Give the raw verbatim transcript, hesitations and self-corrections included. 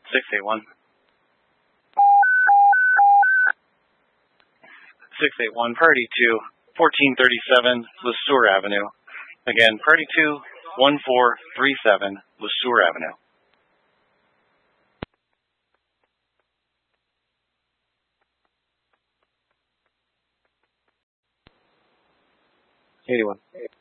six eight one. six eight one, Priority two, fourteen thirty-seven LeSueur Avenue. Again, Priority two, one four three seven LeSueur Avenue. eighty-one.